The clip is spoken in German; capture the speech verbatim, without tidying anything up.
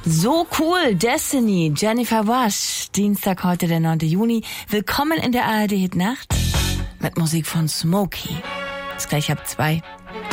So cool, Destiny, Jennifer Wash, Dienstag, heute der neunte Juni. Willkommen in der A R D Hit Nacht mit Musik von Smokey. Ist gleich ab zwei.